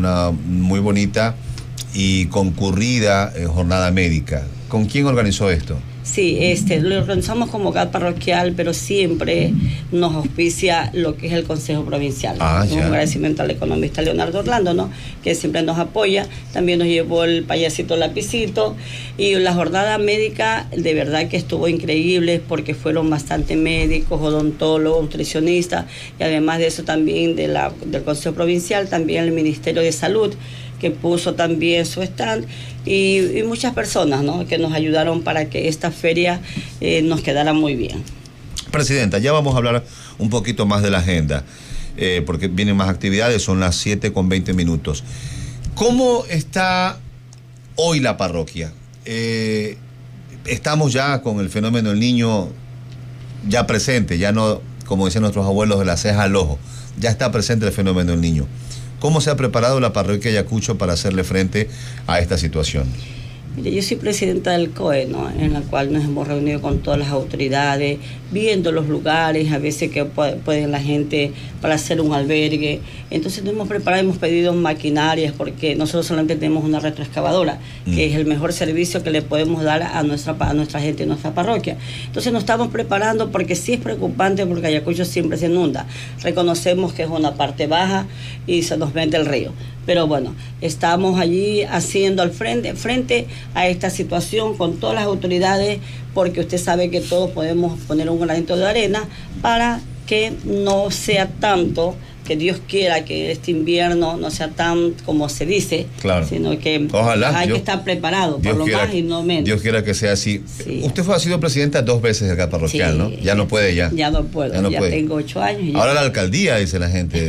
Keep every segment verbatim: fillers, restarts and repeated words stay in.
una muy bonita y concurrida eh, jornada médica. ¿Con quién organizó esto? Sí, este, lo organizamos como hogar parroquial, pero siempre nos auspicia lo que es el Consejo Provincial. Ah, un ya. agradecimiento al economista Leonardo Orlando, ¿no?, que siempre nos apoya. También nos llevó el payasito Lapicito. Y la jornada médica de verdad que estuvo increíble, porque fueron bastante médicos, odontólogos, nutricionistas, y además de eso también de la, del Consejo Provincial, también el Ministerio de Salud, que puso también su stand, y, y muchas personas, ¿no?, que nos ayudaron para que esta feria eh, nos quedara muy bien. Presidenta, ya vamos a hablar un poquito más de la agenda, eh, porque vienen más actividades, son las siete con veinte minutos. ¿Cómo está hoy la parroquia? Eh, estamos ya con el fenómeno del niño ya presente, ya no, como decían nuestros abuelos, de la ceja al ojo, ya está presente el fenómeno del niño. ¿Cómo se ha preparado la parroquia de Ayacucho para hacerle frente a esta situación? Mire, yo soy presidenta del C O E, ¿no?, en la cual nos hemos reunido con todas las autoridades, viendo los lugares, a veces que puede, puede la gente para hacer un albergue. Entonces nos hemos preparado, hemos pedido maquinarias, porque nosotros solamente tenemos una retroexcavadora, mm. que es el mejor servicio que le podemos dar a nuestra, a nuestra gente, a nuestra parroquia. Entonces nos estamos preparando, porque sí es preocupante, porque Ayacucho siempre se inunda. Reconocemos que es una parte baja y se nos vende el río. Pero bueno, estamos allí haciendo al frente, frente a esta situación con todas las autoridades, porque usted sabe que todos podemos poner un granito de arena para que no sea tanto, que Dios quiera que este invierno no sea tan como se dice, claro, sino que ojalá, hay Dios, que estar preparado, Dios por lo quiera, más y no menos. Dios quiera que sea así. Sí. Usted fue, ha sido presidenta dos veces de acá parroquial, sí, ¿no? Ya no puede ya. Ya no puedo, ya, no ya puede. Tengo ocho años. Y ahora ya... la alcaldía, dice la gente.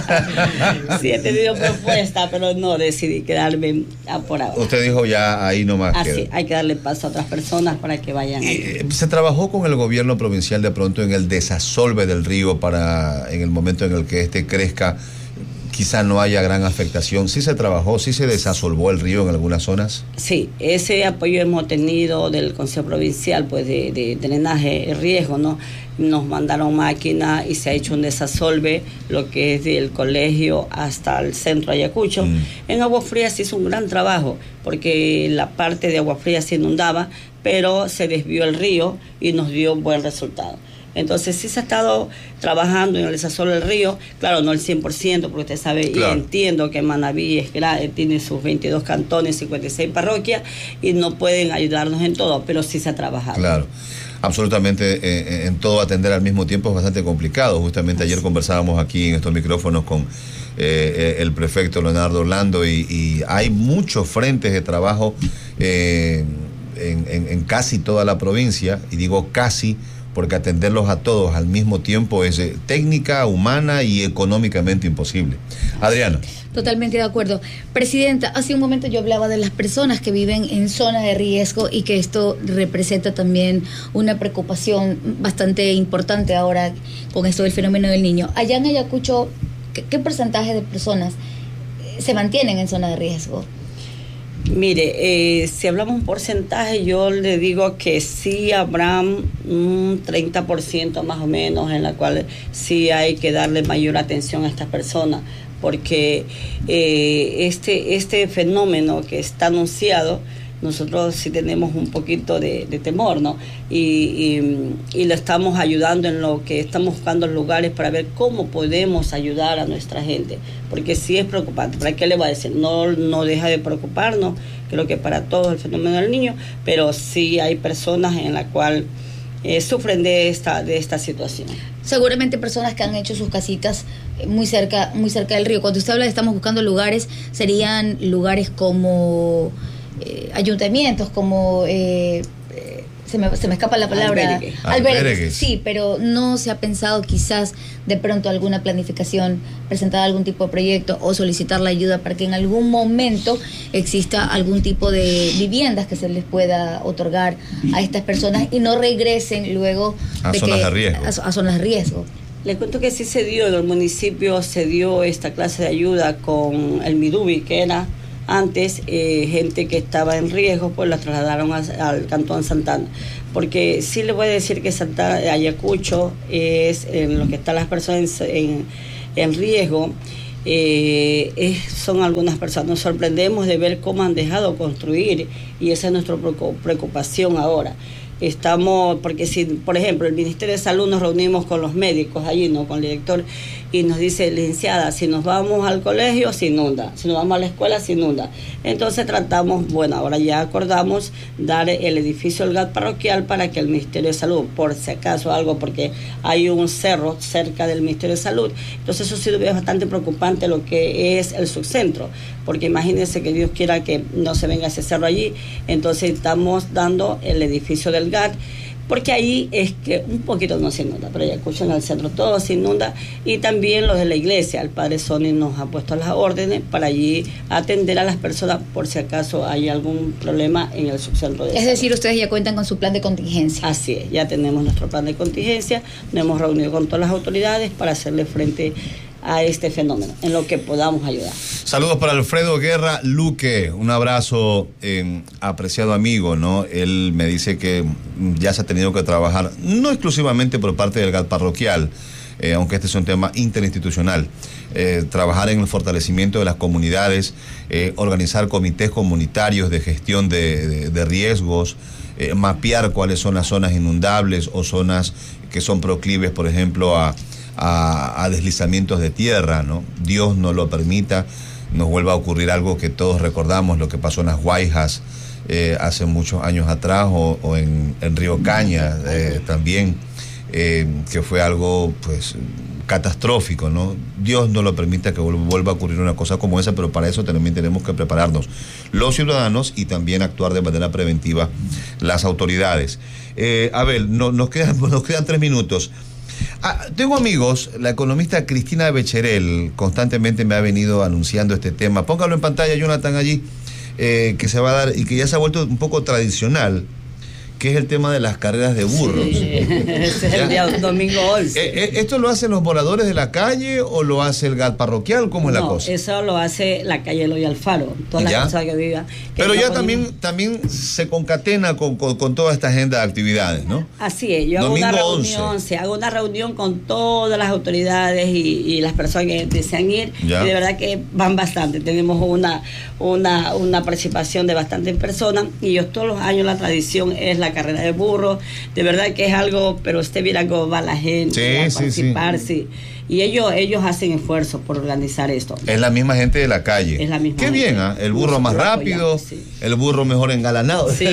Sí, he tenido propuesta, pero no decidí quedarme por ahora. Usted dijo ya ahí nomás. Así, queda. Hay que darle paso a otras personas para que vayan. Y, ¿se trabajó con el gobierno provincial de pronto en el desasolve del río para, en el momento en el que este crezca, quizá no haya gran afectación? ¿Sí se trabajó, sí se desasolvó el río en algunas zonas? Sí, ese apoyo hemos tenido del Consejo Provincial, pues de, de, de drenaje, riesgo, ¿no? Nos mandaron máquinas y se ha hecho un desasolve, lo que es del colegio hasta el centro de Ayacucho. Mm. En Agua Fría se hizo un gran trabajo, porque la parte de Agua Fría se inundaba, pero se desvió el río y nos dio buen resultado. Entonces sí se ha estado trabajando en el desasolve del río, claro, no el cien por ciento, porque usted sabe, claro, y entiendo que Manabí es grande, tiene sus veintidós cantones, cincuenta y seis parroquias, y no pueden ayudarnos en todo, pero sí se ha trabajado. Claro, absolutamente, eh, en todo atender al mismo tiempo es bastante complicado. Justamente ayer conversábamos aquí en estos micrófonos con eh, el prefecto Leonardo Orlando, y, y hay muchos frentes de trabajo eh, en, en, en casi toda la provincia, y digo casi, porque atenderlos a todos al mismo tiempo es eh, técnica, humana y económicamente imposible. Adriana. Totalmente de acuerdo. Presidenta, hace un momento yo hablaba de las personas que viven en zona de riesgo, y que esto representa también una preocupación bastante importante ahora con esto del fenómeno del niño. Allá en Ayacucho, ¿qué, qué porcentaje de personas se mantienen en zona de riesgo? Mire, eh, si hablamos un porcentaje, yo le digo que sí habrá un treinta por ciento más o menos, en la cual sí hay que darle mayor atención a estas personas, porque eh, este, este fenómeno que está anunciado, nosotros sí tenemos un poquito de, de temor, ¿no? Y, y, y le estamos ayudando en lo que estamos buscando lugares para ver cómo podemos ayudar a nuestra gente, porque sí es preocupante. ¿Para qué le voy a decir? No, no deja de preocuparnos, creo que para todos el fenómeno del niño, pero sí hay personas en las cuales eh, sufren de esta, de esta situación. Seguramente personas que han hecho sus casitas muy cerca, muy cerca del río. Cuando usted habla de estamos buscando lugares, serían lugares como Eh, ayuntamientos, como eh, eh, se, me, se me escapa la palabra albergue. Albergues, Albergues. Sí, pero no se ha pensado quizás de pronto alguna planificación, presentar algún tipo de proyecto o solicitar la ayuda para que en algún momento exista algún tipo de viviendas que se les pueda otorgar a estas personas y no regresen luego a de zonas que, de riesgo. A, a zonas de riesgo. Le cuento que sí se dio, en el municipio se dio esta clase de ayuda con el Midubi, que era antes eh, gente que estaba en riesgo, pues la trasladaron a, al Cantón Santana, porque sí le voy a decir que Santa, Ayacucho es en lo que están las personas en, en riesgo, eh, es, son algunas personas. Nos sorprendemos de ver cómo han dejado construir y esa es nuestra preocupación ahora. Estamos, porque si, por ejemplo, el Ministerio de Salud nos reunimos con los médicos allí, ¿no? Con el director, y nos dice, licenciada, si nos vamos al colegio, se inunda, si nos vamos a la escuela, se inunda. Entonces tratamos, bueno, ahora ya acordamos dar el edificio del G A T parroquial para que el Ministerio de Salud, por si acaso algo, porque hay un cerro cerca del Ministerio de Salud, entonces eso sí es bastante preocupante lo que es el subcentro, porque imagínense que Dios quiera que no se venga ese cerro allí, entonces estamos dando el edificio del G A T, porque ahí es que un poquito no se inunda, pero ya escuchan al centro todo se inunda, y también los de la iglesia, el padre Sony nos ha puesto las órdenes para allí atender a las personas por si acaso hay algún problema en el subcentro de Es salud. decir, ustedes ya cuentan con su plan de contingencia. Así es, ya tenemos nuestro plan de contingencia, nos hemos reunido con todas las autoridades para hacerle frente a este fenómeno, en lo que podamos ayudar. Saludos para Alfredo Guerra Luque, un abrazo, eh, apreciado amigo, ¿no? Él me dice que ya se ha tenido que trabajar, no exclusivamente por parte del G A T parroquial, eh, aunque este es un tema interinstitucional, eh, trabajar en el fortalecimiento de las comunidades, eh, organizar comités comunitarios de gestión de, de, de riesgos, eh, mapear cuáles son las zonas inundables o zonas que son proclives, por ejemplo, a A, a deslizamientos de tierra, ¿no? Dios no lo permita, nos vuelva a ocurrir algo que todos recordamos, lo que pasó en las Guayjas eh, hace muchos años atrás, o, o en, en Río Caña eh, también, eh, que fue algo pues catastrófico, ¿no? Dios no lo permita que vuelva a ocurrir una cosa como esa, pero para eso también tenemos que prepararnos los ciudadanos y también actuar de manera preventiva las autoridades. Eh, Abel, no, nos quedan, nos quedan tres minutos. Ah, tengo amigos, la economista Cristina Becherel constantemente me ha venido anunciando este tema. Póngalo en pantalla, Jonathan, allí, eh, que se va a dar y que ya se ha vuelto un poco tradicional, que es el tema de las carreras de burros. Sí, ese es el día domingo once. Eh, eh, ¿Esto lo hacen los voladores de la calle o lo hace el G A T parroquial? ¿Cómo es no, la cosa? Eso lo hace la calle Eloy Alfaro, todas las ¿Ya? personas que vivan. Que Pero ya no también, podemos... también se concatena con, con, con toda esta agenda de actividades, ¿no? Así es, yo hago domingo una reunión, once. se hago una reunión con todas las autoridades y, y las personas que desean ir, ¿Ya? y de verdad que van bastante, tenemos una, una, una participación de bastantes personas, y yo todos los años la tradición es la carrera de burro. De verdad que es algo, pero usted mira cómo va la gente Sí, a sí, participar, sí. sí. Y ellos, ellos hacen esfuerzos por organizar esto. Es la misma gente de la calle. Es la misma Qué gente. bien, ¿ah? El burro más Nosotros rápido, apoyamos, sí. el burro mejor engalanado. Sí.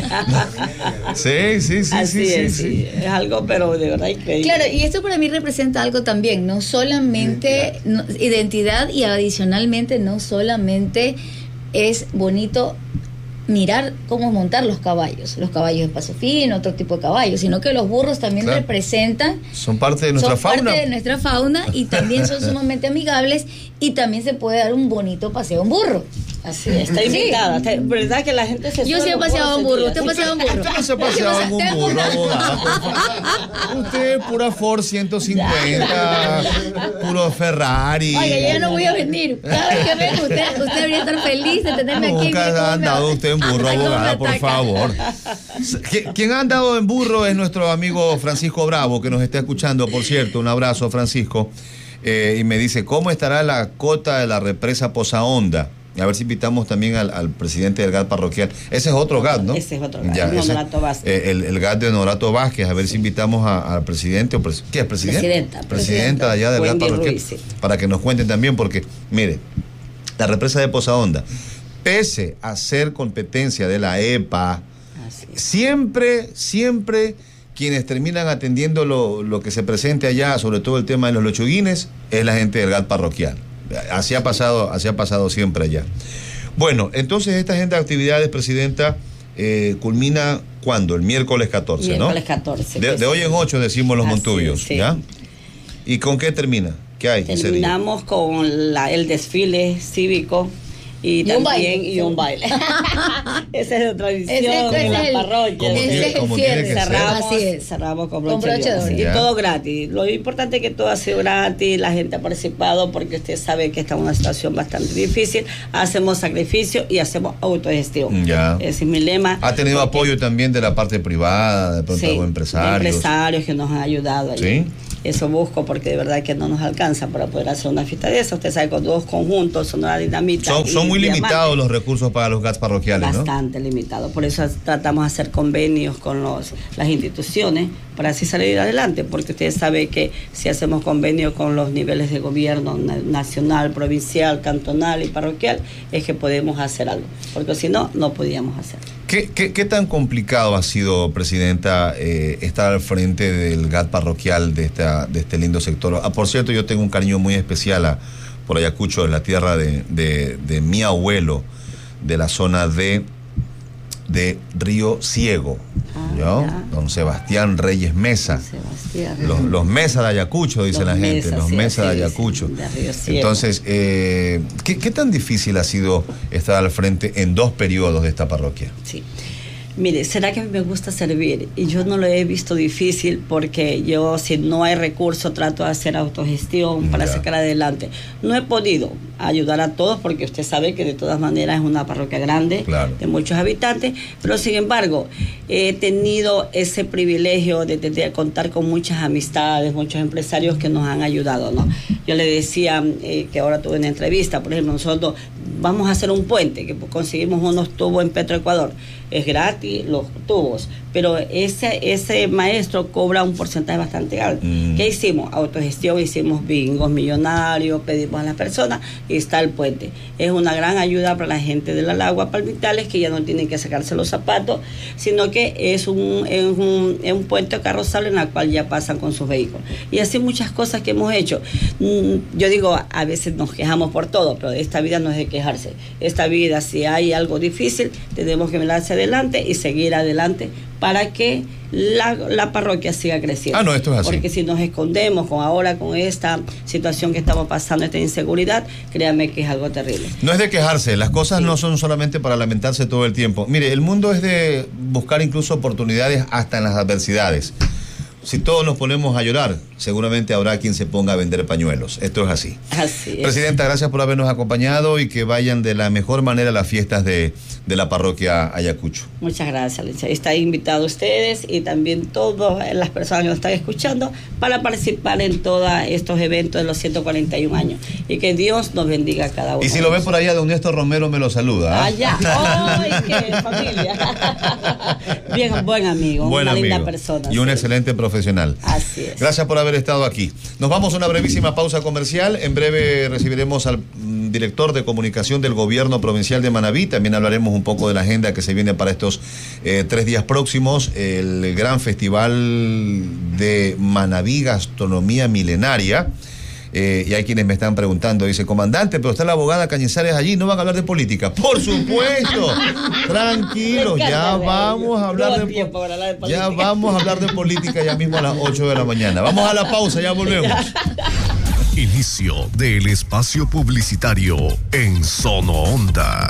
sí, sí, sí, Así sí, es, sí, sí. sí. Es algo, pero de verdad increíble. Claro, y esto para mí representa algo también, no solamente no, identidad, y adicionalmente no solamente es bonito mirar cómo montar los caballos, los caballos de paso fino, otro tipo de caballos, sino que los burros también Claro. representan, Son parte de nuestra son fauna. parte de nuestra fauna y también son sumamente amigables, y también se puede dar un bonito paseo en burro. Así es, está Sí. invitada. Está- ¿Verdad que la gente se Yo sube sí he los paseado en burros burro, ese usted ha día? paseado en burro. Usted no se ha paseado en un burro, abogada, por favor. Usted pura Ford ciento cincuenta, puro Ferrari. Oiga, yo ya no voy a venir. Cada vez que venga, usted, usted debería estar feliz de tenerme aquí. Nunca Mire cómo ha me- andado usted en burro, Ay, cómo me abogada, por ataca. favor. Qui- Quien ha andado en burro es nuestro amigo Francisco Bravo, que nos está escuchando, por cierto. Un abrazo, Francisco. Eh, y me dice, ¿cómo estará la cota de la represa Poza Honda? A ver si invitamos también al, al presidente del G A T parroquial. Ese es otro G A T, ¿no? Ese es otro G A T, Ya, ese- Honorato Vázquez. eh, el, el G A T de Honorato Vázquez. A ver si invitamos a- al presidente. O pres- ¿Qué es presidente? Presidenta. Presidenta de allá del G A T Wendy parroquial. Ruiz, sí. Para que nos cuenten también, porque, mire, la represa de Poza Honda, pese a ser competencia de la E P A, Así es. siempre, siempre quienes terminan atendiendo lo, lo que se presente allá, sobre todo el tema de los lechuguines, es la gente del G A T parroquial. Así ha pasado, así ha pasado siempre allá. Bueno, entonces esta agenda de actividades, Presidenta, eh, culmina ¿cuándo? El miércoles catorce, Miércoles ¿no? catorce. De, de hoy en ocho decimos los Así Montuyos, es, sí. ¿ya? ¿Y con qué termina? ¿Qué hay ese día? Terminamos con la, el desfile cívico y, Y un también baile. y un baile. Esa es la tradición Ese- ese en es la el- parroquia. Como ese tiene- es el como tiene cierre. que ser. Cerramos, Así es. cerramos con Con broche de broche de oro, oro. sí. Ya. Y todo gratis. Lo importante es que todo ha sido gratis, la gente ha participado porque usted sabe que está en una situación bastante difícil. Hacemos sacrificio y hacemos autogestión. Ya. Ese es mi lema. Ha tenido porque- apoyo también de la parte privada, de pronto Sí, algunos empresarios. empresarios que nos han ayudado. allí. ¿Sí? Eso busco porque de verdad que no nos alcanza para poder hacer una fiesta de esa. Usted sabe, con dos conjuntos, Sonora Dinamita. Son, son muy Diamante, limitados los recursos para los G A Ts parroquiales, ¿no? Bastante limitados. Por eso tratamos de hacer convenios con los, las instituciones para así salir adelante, porque usted sabe que si hacemos convenio con los niveles de gobierno nacional, provincial, cantonal y parroquial, es que podemos hacer algo, porque si no, no podíamos hacer. ¿Qué, qué, qué tan complicado ha sido, Presidenta, eh, estar al frente del G A T parroquial de, esta, de este lindo sector? Ah, por cierto, yo tengo un cariño muy especial a, por Ayacucho, la tierra de, de, de mi abuelo, de la zona de, de Río Ciego, ah, ¿no? Don Sebastián Reyes Mesa. Sebastián. Los, los Mesa de Ayacucho, dice los la gente, mesas, los sí, Mesa de Ayacucho. De Entonces, eh, ¿qué, ¿qué tan difícil ha sido estar al frente en dos periodos de esta parroquia? Sí. Mire, será que me gusta servir y yo no lo he visto difícil porque yo, si no hay recurso, trato de hacer autogestión para ya. sacar adelante. No he podido ayudar a todos porque usted sabe que de todas maneras es una parroquia grande, claro, de muchos habitantes, pero sin embargo he tenido ese privilegio de, de, de contar con muchas amistades, muchos empresarios que nos han ayudado, ¿no? Yo le decía eh, que ahora tuve una entrevista, por ejemplo, nosotros vamos a hacer un puente, que conseguimos unos tubos en Petroecuador, es gratis los tubos, pero ese ese maestro cobra un porcentaje bastante alto. Mm. ¿Qué hicimos? Autogestión, hicimos bingos millonarios, pedimos a las personas y está el puente. Es una gran ayuda para la gente de la Agua Palmitales, que ya no tienen que sacarse los zapatos, sino que es un, es un, es un puente carrozal en el cual ya pasan con sus vehículos. Y así muchas cosas que hemos hecho. Yo digo, a veces nos quejamos por todo, pero esta vida no es de quejarse. Esta vida, si hay algo difícil, tenemos que mirarse adelante y seguir adelante para que la, la parroquia siga creciendo. Ah, no, esto es así. Porque si nos escondemos con ahora con esta situación que estamos pasando, esta inseguridad, créanme que es algo terrible. No es de quejarse, las cosas sí. no son solamente para lamentarse todo el tiempo. Mire, el mundo es de buscar incluso oportunidades hasta en las adversidades. Si todos nos ponemos a llorar, seguramente habrá quien se ponga a vender pañuelos. Esto es así. Así es. Presidenta, gracias por habernos acompañado y que vayan de la mejor manera las fiestas de, de la parroquia Ayacucho. Muchas gracias, Alicia. Está invitado a ustedes y también todas las personas que nos están escuchando para participar en todos estos eventos de los ciento cuarenta y un años. Y que Dios nos bendiga a cada uno. Y si lo ven por allá, don Néstor Romero me lo saluda. Allá. ¡Ay, qué familia! Bien, buen amigo, buen una amigo. linda persona. Y un sí. excelente profesional. Así es. Gracias por haber estado aquí. Nos vamos a una brevísima pausa comercial. En breve recibiremos al mm, director de comunicación del gobierno provincial de Manabí. También hablaremos un poco de la agenda que se viene para estos eh, tres días próximos. El gran festival de Manabí Gastronomía Milenaria. Eh, y hay quienes me están preguntando, dice, comandante, pero está la abogada Cañizares allí, ¿no van a hablar de política? ¡Por supuesto! Tranquilos, ya vamos a hablar de, de política. Ya vamos a hablar de política ya mismo a las ocho de la mañana. Vamos a la pausa, ya volvemos. Inicio del espacio publicitario en Sono Onda.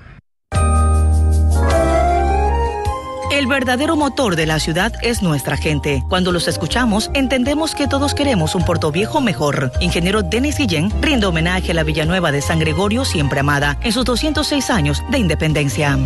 El verdadero motor de la ciudad es nuestra gente. Cuando los escuchamos, entendemos que todos queremos un Portoviejo mejor. Ingeniero Denis Guillén rinde homenaje a la Villanueva de San Gregorio, siempre amada, en sus doscientos seis años de independencia.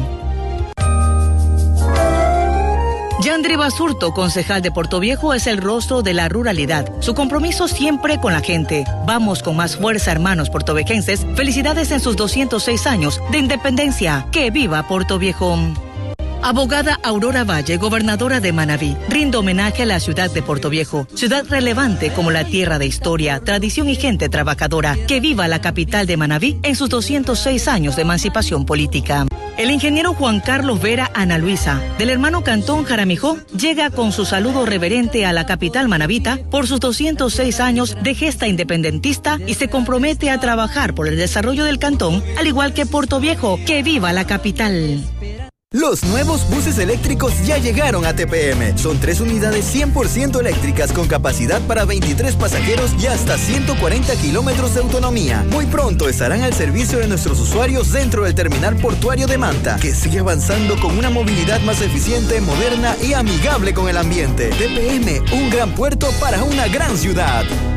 Yandri Basurto, concejal de Portoviejo, es el rostro de la ruralidad. Su compromiso siempre con la gente. Vamos con más fuerza, hermanos portovejenses. Felicidades en sus doscientos seis años de independencia. ¡Que viva Portoviejo! Abogada Aurora Valle, gobernadora de Manabí, rinde homenaje a la ciudad de Portoviejo, ciudad relevante como la tierra de historia, tradición y gente trabajadora. Que viva la capital de Manabí en sus doscientos seis años de emancipación política. El ingeniero Juan Carlos Vera Ana Luisa, del hermano Cantón Jaramijó, llega con su saludo reverente a la capital manabita por sus doscientos seis años de gesta independentista y se compromete a trabajar por el desarrollo del cantón, al igual que Portoviejo. Que viva la capital. Los nuevos buses eléctricos ya llegaron a T P M. Son tres unidades cien por ciento eléctricas con capacidad para veintitrés pasajeros y hasta ciento cuarenta kilómetros de autonomía. Muy pronto estarán al servicio de nuestros usuarios dentro del terminal portuario de Manta, que sigue avanzando con una movilidad más eficiente, moderna y amigable con el ambiente. T P M, un gran puerto para una gran ciudad.